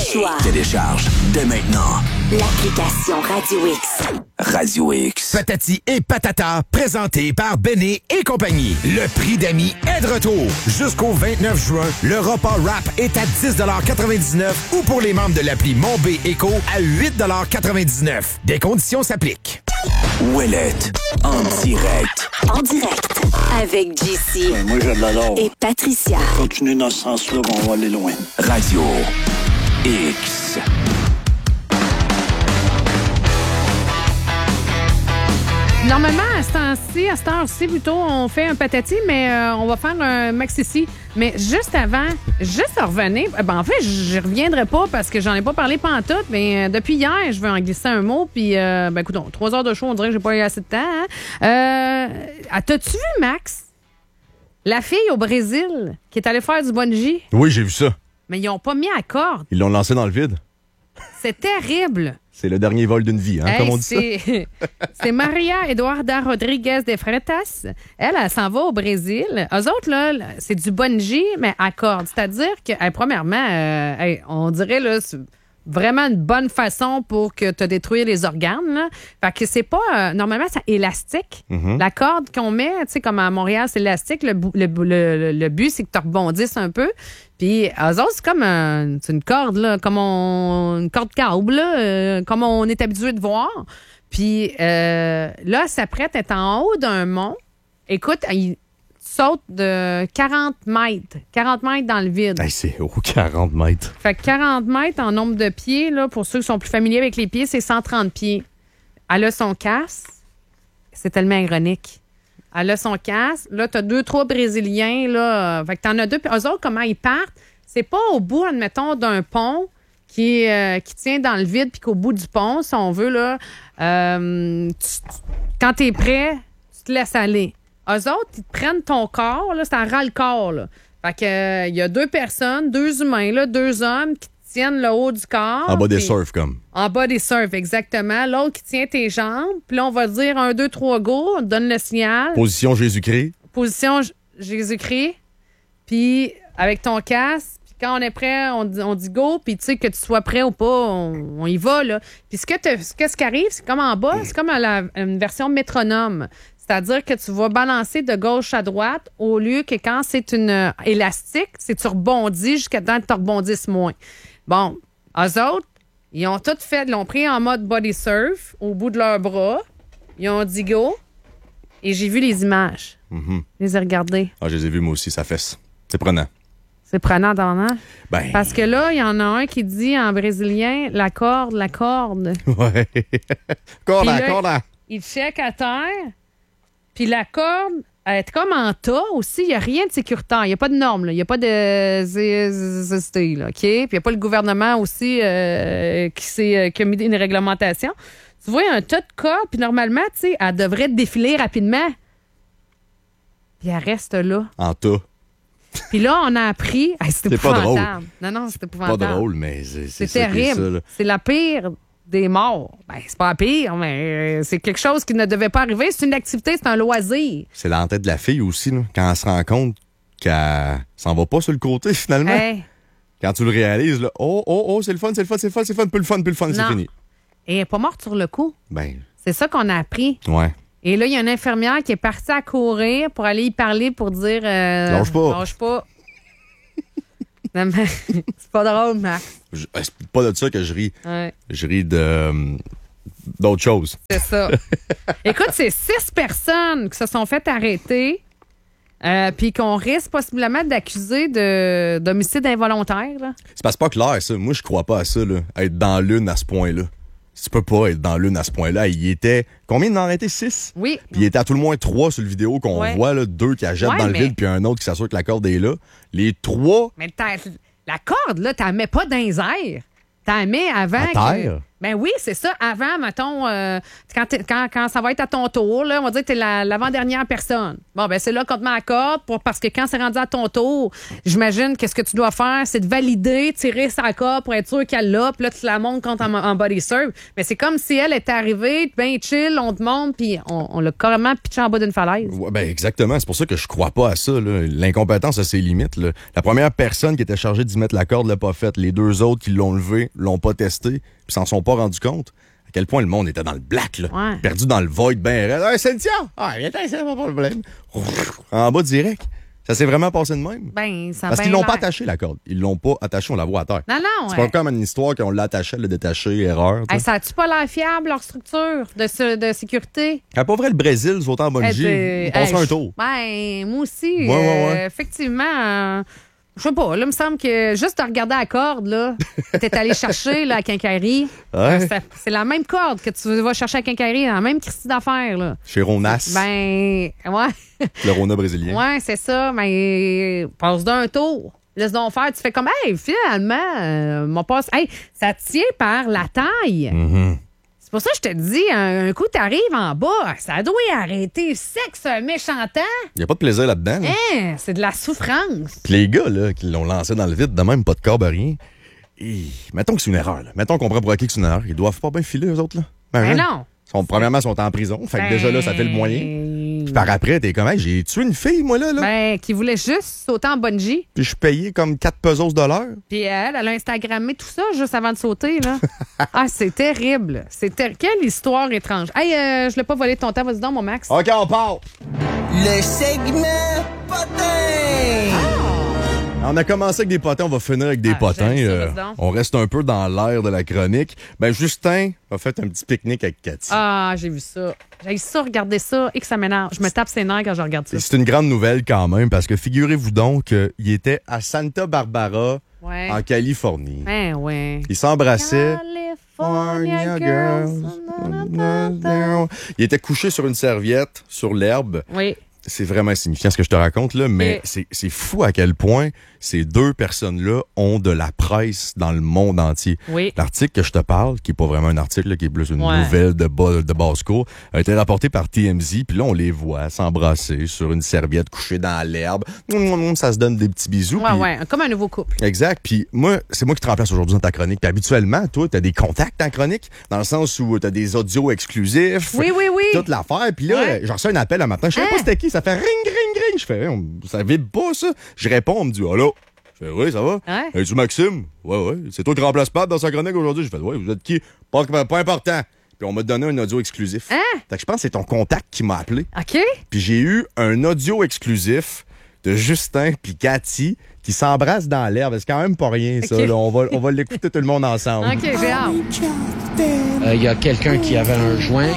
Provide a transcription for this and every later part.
choix. Télécharge dès maintenant L'application Radio X. Radio X. Patati et patata, présenté par Béné et compagnie. Le prix d'amis est de retour. Jusqu'au 29 juin, le repas rap est à 10,99$ ou pour les membres de l'appli Mon B Éco à 8,99$. Des conditions s'appliquent. Ouellette, en direct. En direct. Avec JC. Moi, je l'adore. Et Patricia. Continuez dans ce sens-là, on va aller loin. Radio X. Normalement, à cette heure-ci, plutôt, on fait un patati, mais on va faire un maxi. Mais juste avant, juste à revenir, en fait, je reviendrai pas parce que j'en ai pas parlé pantoute, mais depuis hier, je veux en glisser un mot, puis, écoute, 3 heures de show, on dirait que j'ai pas eu assez de temps. Hein? T'as-tu vu, Max? La fille au Brésil qui est allée faire du bungee? Oui, j'ai vu ça. Mais ils ont pas mis à corde. Ils l'ont lancé dans le vide. C'est terrible. C'est le dernier vol d'une vie, hein, comme on dit ça. C'est Maria Eduarda Rodriguez de Freitas. Elle s'en va au Brésil. Eux autres, là, c'est du bungee, mais à corde. C'est-à-dire que, premièrement, on dirait, là, c'est vraiment une bonne façon pour que tu détruire les organes. Là. Fait que c'est pas... normalement, c'est élastique. Mm-hmm. La corde qu'on met, tu sais, comme à Montréal, c'est élastique. Le but, c'est que tu rebondisses un peu. Puis, eux autres, c'est comme c'est une corde, là, comme une corde câble, là, comme on est habitué de voir. Puis, là, elle s'apprête à être en haut d'un mont. Écoute, il saute de 40 mètres. 40 mètres dans le vide. Hey, c'est 40 mètres. Fait que 40 mètres en nombre de pieds, là, pour ceux qui sont plus familiers avec les pieds, c'est 130 pieds. Elle a son casque. C'est tellement ironique. Elle a son casque. Là, t'as 2-3 Brésiliens, là. Fait que t'en as 2. Puis eux autres, comment ils partent? C'est pas au bout, admettons, d'un pont qui tient dans le vide, puis qu'au bout du pont, si on veut, là, quand t'es prêt, tu te laisses aller. Eux autres, ils te prennent ton corps, là, c'est un ras-le-corps, là. Fait que, il y a 2 personnes, 2 humains, là, 2 hommes qui tiennent le haut du corps. En bas des surfs, comme. En bas des surfs, exactement. L'autre qui tient tes jambes. Puis là, on va dire 1, 2, 3, go. On te donne le signal. Position Jésus-Christ. Position Jésus-Christ. Puis avec ton casque. Puis quand on est prêt, on dit go. Puis tu sais, que tu sois prêt ou pas, on y va, là. Puis ce qui arrive, c'est comme en bas, c'est comme une version métronome. C'est-à-dire que tu vas balancer de gauche à droite au lieu que quand c'est une élastique, c'est tu rebondis jusqu'à temps que tu rebondisses moins. Bon, eux autres, ils ont tout fait, ils l'ont pris en mode body surf au bout de leurs bras. Ils ont dit go. Et j'ai vu les images. Mm-hmm. Je les ai regardées. Ah, je les ai vus, moi aussi, ça fesse. C'est prenant. C'est prenant dans l'an. Ben. Parce que là, il y en a un qui dit en brésilien, la corde. Ouais. Corde. Il check à terre. Puis la corde, elle est comme en tas aussi. Il n'y a rien de sécuritaire. Il n'y a pas de normes. Il n'y a pas de CSST. OK? Puis il n'y a pas le gouvernement aussi qui a mis une réglementation. Tu vois, il y a un tas de cordes. Puis normalement, tu sais, elle devrait défiler rapidement. Puis elle reste là. En tas. Puis là, on a appris... Hey, c'était pas drôle. Non, c'était épouvantable. Pas drôle, mais c'est terrible. Ça, c'est la pire des morts. Ben, c'est pas la pire, mais c'est quelque chose qui ne devait pas arriver. C'est une activité, c'est un loisir. C'est dans la tête de la fille aussi, là, quand elle se rend compte qu'elle s'en va pas sur le côté, finalement. Hey. Quand tu le réalises, là, c'est le fun, plus le fun, c'est fini. Et elle n'est pas morte sur le coup. Ben. C'est ça qu'on a appris. Ouais. Et là, il y a une infirmière qui est partie à courir pour aller y parler pour dire... Lâche pas. Lâche pas. Non, mais c'est pas drôle, Max. C'est pas de ça que je ris. Ouais. Je ris d'autres choses. C'est ça. Écoute, c'est 6 personnes qui se sont fait arrêter puis qu'on risque possiblement d'accuser d'homicide involontaire. Là. C'est parce que c'est pas clair, ça. Moi, je crois pas à ça, là. Être dans l'une à ce point-là. Tu peux pas être dans l'une à ce point-là. Il était... Combien il en a été? 6? Oui. Puis il était à tout le moins 3 sur le vidéo qu'on voit, là, 2 qui la jettent dans le vide, puis un autre qui s'assure que la corde est là. Les 3... Mais la corde, là, t'en mets pas dans les airs. T'en mets avant... À terre? Ben oui, c'est ça. Avant, mettons, quand ça va être à ton tour, là, on va dire que t'es l'avant-dernière personne. Bon, ben c'est là qu'on te met à la corde parce que quand c'est rendu à ton tour, j'imagine que ce que tu dois faire, c'est de valider, tirer sa corde pour être sûr qu'elle l'a, puis là, tu la montes quand en body serve. Mais c'est comme si elle était arrivée, bien chill, on te monte, puis on l'a carrément pitché en bas d'une falaise. Ouais, ben exactement. C'est pour ça que je crois pas à ça. Là. L'incompétence a ses limites. Là. La première personne qui était chargée d'y mettre la corde l'a pas faite. Les deux autres qui l'ont levé l'ont pas testé, puis s'en sont pas rendus compte. À quel point le monde était dans le black, là. Ouais. Perdu dans le void ben raide. Hey, Cynthia! Ah, viens, c'est pas de problème. En bas direct. Ça s'est vraiment passé de même. Ben, ça Parce qu'ils l'ont pas attaché, la corde. Ils l'ont pas attaché, on la voit à terre. Non, non. C'est pas comme une histoire qu'on l'a attaché, elle l'a détaché, erreur. Hey, ça a-tu pas l'air fiable, leur structure de sécurité? Pas vrai, le Brésil, sautant en bungee, on passera un tour. Ben, moi aussi. Ouais. Effectivement, je sais pas, là, il me semble que juste de regarder la corde, là, t'es allé chercher là, à Quincaillerie. Ouais. C'est la même corde que tu vas chercher à Quincaillerie, la même Christie d'affaires, là. Chez Ronas, Ben, ouais. le Rona brésilien. Ouais, c'est ça, mais passe d'un tour. Laisse donc faire. Tu fais comme, hey, finalement, mon passe. Hey, ça tient par la taille. Mm-hmm. C'est pour ça que je te dis, un coup, t'arrives en bas, ça doit arrêter sec, ce méchant temps. Il n'y a pas de plaisir là-dedans. Là. Hein, c'est de la souffrance. Puis les gars là, qui l'ont lancé dans le vide, de même pas de corde, rien. Mettons que c'est une erreur. Là. Mettons qu'on prend pour acquis que c'est une erreur. Ils doivent pas bien filer, eux autres. Là. Ben non. Premièrement, ils sont en prison. Fait que déjà là, ça fait le moyen. Puis par après, t'es comme, hey, j'ai tué une fille, moi, là. Ben, qui voulait juste sauter en bungee. Puis je suis payé comme 4 pesos de l'heure. Puis elle a Instagrammé tout ça juste avant de sauter, là. Ah, c'est terrible. Quelle histoire étrange. Hey, je l'ai pas volé ton temps. Vas-y donc, mon Max. OK, on part. Le segment potin. On a commencé avec des potins, on va finir avec des potins. j'aime ça, vas-y donc. On reste un peu dans l'air de la chronique. Ben, Justin a fait un petit pique-nique avec Cathy. Ah, j'ai vu ça. J'ai ça, regarder ça et que ça m'énerve. Je me tape ses nerfs quand je regarde ça. Et c'est une grande nouvelle quand même, parce que figurez-vous donc qu'il était à Santa Barbara, Ouais. en Californie. Ben, ouais. Ils s'embrassaient. California girls. Il était couché sur une serviette, sur l'herbe. Oui. C'est vraiment insignifiant ce que je te raconte, là, mais c'est fou à quel point ces deux personnes-là ont de la presse dans le monde entier. Oui. L'article que je te parle, qui est pas vraiment un article, là, qui est plus une nouvelle de basse cour, a été rapporté par TMZ, puis là, on les voit s'embrasser sur une serviette couchée dans l'herbe. Ça se donne des petits bisous. Ouais, puis- ouais. Comme un nouveau couple. Exact. Puis moi, c'est moi qui te remplace aujourd'hui dans ta chronique. Puis habituellement, toi, t'as des contacts en chronique, dans le sens où t'as des audios exclusifs. Oui, oui, oui. Toute l'affaire. Puis là, Ouais. j'ai reçu un appel un matin. Je savais pas c'était qui. Ça fait ring, ring, ring. Je fais, ça vibre pas, ça. Je réponds, on me dit, allô? Je fais, oui, ça va? Ouais. Es-tu Maxime? Ouais. C'est toi qui remplace Pat dans sa chronique aujourd'hui? Je fais, ouais, vous êtes qui? Pas important. Puis on m'a donné un audio exclusif. Hein? Fait que je pense que c'est ton contact qui m'a appelé. OK? Puis j'ai eu un audio exclusif de Justin puis Cathy qui s'embrassent dans l'herbe. C'est quand même pas rien, ça. Ok. Là. On va l'écouter tout le monde ensemble. OK, j'ai hâte. Il y a quelqu'un qui avait un joint.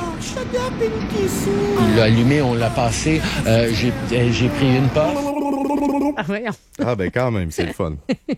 Il l'a allumé, on l'a passé. J'ai pris une puff. Ah, voyons. Ah ben quand même, c'est le fun.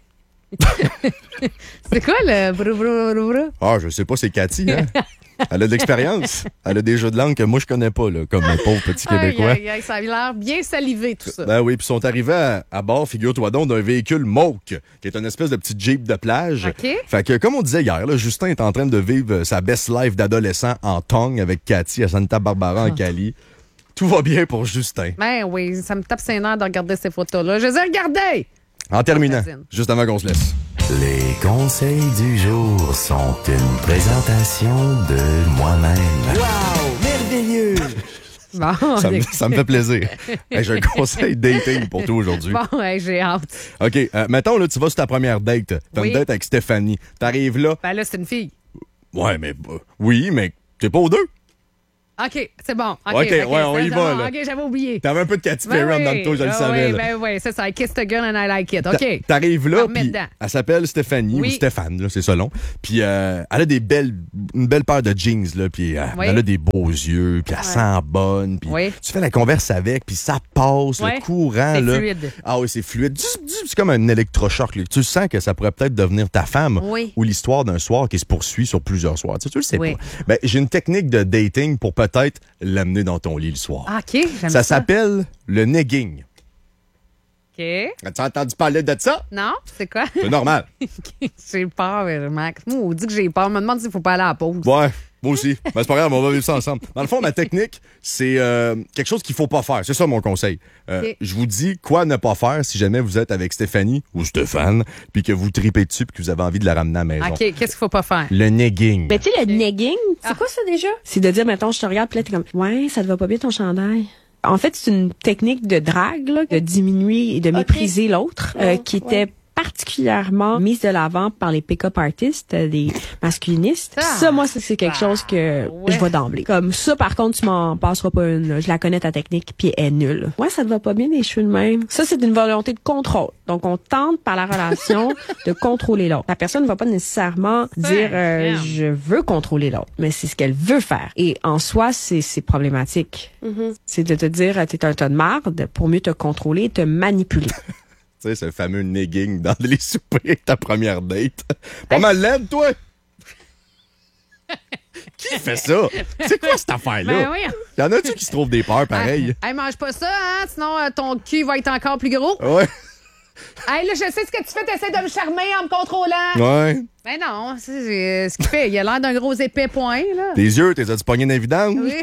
C'est quoi le brou, brou, brou, brou? Ah, je sais pas, c'est Cathy, hein? Elle a de l'expérience. Elle a des jeux de langue que moi, je connais pas, là, comme un pauvre petit Québécois. Aïe, aïe, aïe, ça a l'air bien salivé, tout ça. Ben oui, puis ils sont arrivés à bord, figure-toi donc, d'un véhicule Moke, qui est une espèce de petit Jeep de plage. OK. Fait que, comme on disait hier, là, Justin est en train de vivre sa best life d'adolescent en tongue avec Cathy à Santa Barbara, en Cali. Tout va bien pour Justin. Ben oui, ça me tape ses nerfs de regarder ces photos-là. Je les ai regardées! En terminant, Magazine. juste avant qu'on se laisse. Les conseils du jour sont une présentation de moi-même. Wow, merveilleux. Bon, Ça me fait plaisir. Hey, j'ai un conseil dating pour toi aujourd'hui. bon ouais, j'ai hâte. OK, mettons, là, tu vas sur ta première date. T'as Oui. une date avec Stéphanie. T'arrives là. Ben là, c'est une fille. Ouais, mais... oui, mais t'es pas aux deux. OK, c'est bon. OK, ouais, on y c'est va, bon. là. OK, j'avais oublié. T'avais un peu de Katy Perry dans le dos, je le savais. Oui, là. ben oui, c'est ça. I kissed a girl and I like it. OK. T'arrives là, Remets puis dedans. elle s'appelle Stéphanie, Oui. ou Stéphane, là, c'est ça long. Puis elle a une belle paire de jeans, là, puis Oui. elle a des beaux yeux, puis elle sent bonne, puis Oui. tu fais la converse avec, puis ça passe, Ouais. le courant, C'est là. fluide. Ah oui, c'est fluide. C'est comme un électrochoc, là. Tu sens que ça pourrait peut-être devenir ta femme, Oui. ou l'histoire d'un soir qui se poursuit sur plusieurs soirs. Tu le sais Oui. pas. Ben, j'ai une technique de dating pour peut-être l'amener dans ton lit le soir. OK, j'aime ça. Ça s'appelle le negging. OK. As-tu entendu parler de ça? Non, c'est quoi? C'est normal. J'ai peur, Max. Moi, on dit que j'ai peur. On me demande s'il faut pas aller à la pause. Ouais. Moi aussi. Ben, c'est pas grave, on va vivre ça ensemble. Dans le fond, ma technique, c'est quelque chose qu'il faut pas faire. C'est ça mon conseil. Ok. Je vous dis quoi ne pas faire si jamais vous êtes avec Stéphanie ou Stéphane, puis que vous tripez dessus puis que vous avez envie de la ramener à la maison. OK, qu'est-ce qu'il faut pas faire? Le negging. Ben, tu sais, le negging, C'est quoi ça déjà? c'est de dire, mettons, je te regarde, puis là, t'es comme, ouais, ça te va pas bien ton chandail. En fait, c'est une technique de drague, là, de diminuer et de mépriser l'autre, qui était particulièrement mise de l'avant par les pick-up artists, des masculinistes. Ah. Ça, moi, c'est quelque chose que je vois d'emblée. Comme ça, par contre, tu m'en passeras pas une. Là. Je la connais, ta technique, puis elle est nulle. Ouais, ça te va pas bien, les cheveux de même. Ça, c'est une volonté de contrôle. Donc, on tente par la relation de contrôler l'autre. La personne ne va pas nécessairement dire je veux contrôler l'autre, mais c'est ce qu'elle veut faire. Et en soi, c'est problématique. C'est de te dire t'es un tas de marde pour mieux te contrôler et te manipuler. Tu sais, ce fameux negging dans les soupers, ta première date. Pas mal laide, toi! Qui fait ça? C'est quoi cette affaire-là? Ben oui. Y en a-tu qui se trouvent des peurs pareilles? Hey, mange pas ça, hein? Sinon, ton cul va être encore plus gros. Ouais. Hey, là, je sais ce que tu fais, t'essaies de me charmer en me contrôlant. Ouais. Ben non, c'est ce qu'il fait. Il a l'air d'un gros épais point, là. Tes yeux, t'es as-tu pogné dans les vidanges? Oui.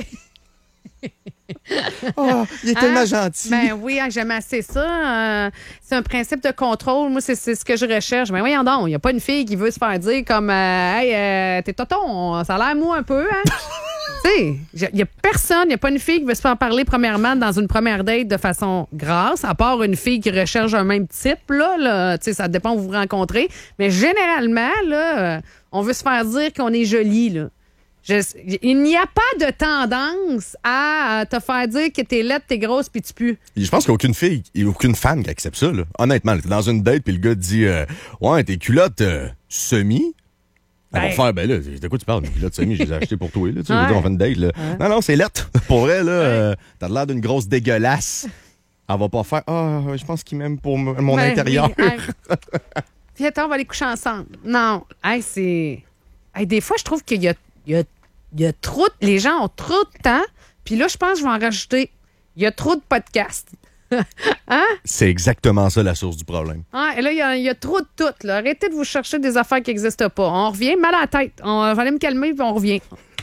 Oh, il est tellement gentil. Ben oui, j'aime assez ça. C'est un principe de contrôle. Moi, c'est ce que je recherche. Ben voyons donc, il n'y a pas une fille qui veut se faire dire comme hey, t'es tonton, ça a l'air mou un peu, hein? Tu sais, il n'y a personne, il n'y a pas une fille qui veut se faire parler premièrement dans une première date de façon grasse, à part une fille qui recherche un même type, là. Tu sais, ça dépend où vous vous rencontrez. Mais généralement, là, on veut se faire dire qu'on est joli, là. Il n'y a pas de tendance à te faire dire que t'es laide, t'es grosse puis tu pues. Je pense qu'il n'y a aucune fille et aucune femme qui accepte ça. Là. Honnêtement, t'es dans une date puis le gars te dit ouais, tes culottes semi. Elle va faire, ben là, de quoi tu parles? Mes culottes semi, je les ai achetées pour toi. Là, tu veux dire, on fait une date. Là. Non, c'est lettre. Pour vrai, là, t'as l'air d'une grosse dégueulasse. Elle va pas faire je pense qu'il m'aime pour mon intérieur. Oui, puis attends, on va aller coucher ensemble. Non. Hey, c'est. Hey, des fois, je trouve qu'il y a trop. Les gens ont trop de temps. Puis là, je pense que je vais en rajouter. Il y a trop de podcasts. Hein? C'est exactement ça la source du problème. Ah, et là, il y a trop de tout. Là. Arrêtez de vous chercher des affaires qui n'existent pas. On revient mal à la tête. On va aller me calmer puis on revient.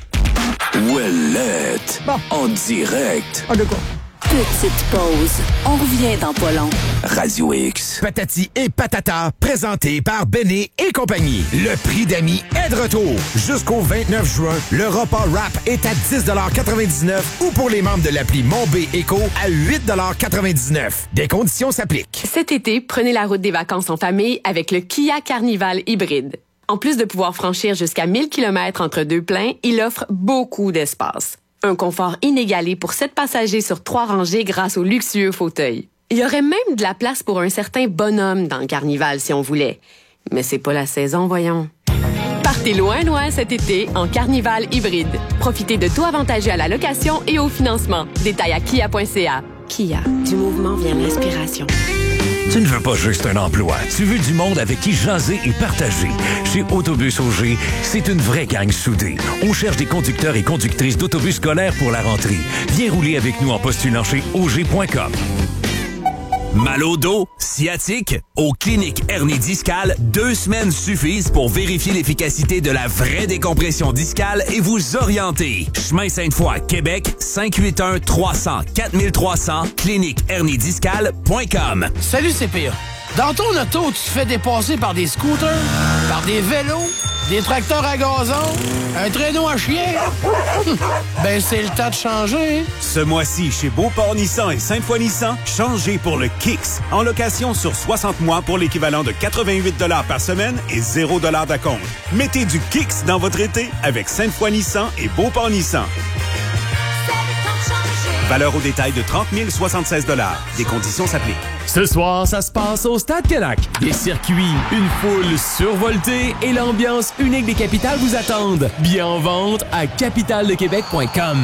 Ouellette. En direct. De quoi? Petite pause. On revient dans pas long. Radio X. Patati et patata, présenté par Béné et compagnie. Le prix d'amis est de retour. Jusqu'au 29 juin, le repas rap est à 10,99$ ou pour les membres de l'appli Mon B Éco à 8,99$. Des conditions s'appliquent. Cet été, prenez la route des vacances en famille avec le Kia Carnival hybride. En plus de pouvoir franchir jusqu'à 1000 km entre deux pleins, il offre beaucoup d'espace. Un confort inégalé pour 7 passagers sur 3 rangées grâce aux luxueux fauteuils. Il y aurait même de la place pour un certain bonhomme dans le Carnival si on voulait. Mais c'est pas la saison, voyons. Partez loin, loin cet été en Carnival hybride. Profitez de taux avantageux à la location et au financement. Détails à kia.ca. Kia, du mouvement vient l'inspiration. Tu ne veux pas juste un emploi, tu veux du monde avec qui jaser et partager. Chez Autobus Auger, c'est une vraie gang soudée. On cherche des conducteurs et conductrices d'autobus scolaires pour la rentrée. Viens rouler avec nous en postulant chez auger.com. Mal au dos, sciatique, aux cliniques hernie discale, 2 semaines suffisent pour vérifier l'efficacité de la vraie décompression discale et vous orienter. Chemin Sainte-Foy, Québec, 581-300-4300, cliniqueherniediscale.com. Salut CPA. Dans ton auto, tu te fais dépasser par des scooters, par des vélos, des tracteurs à gazon, un traîneau à chien. Ben, c'est le temps de changer. Ce mois-ci, chez Beauport Nissan et Sainte-Foy Nissan, changez pour le Kicks. En location sur 60 mois pour l'équivalent de 88$ par semaine et 0$ d'acompte. Mettez du Kicks dans votre été avec Sainte-Foy Nissan et Beauport Nissan. Valeur au détail de 30 076$. Des conditions s'appliquent. Ce soir, ça se passe au Stade Canac. Des circuits, une foule survoltée et l'ambiance unique des capitales vous attendent. Billets en vente à capitaldequebec.com.